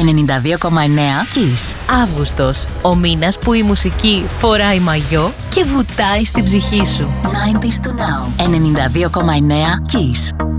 92,9 Kiss. Αύγουστος, ο μήνας που η μουσική φοράει μαγιό και βουτάει στην ψυχή σου. 90s to now. 92,9 Kiss.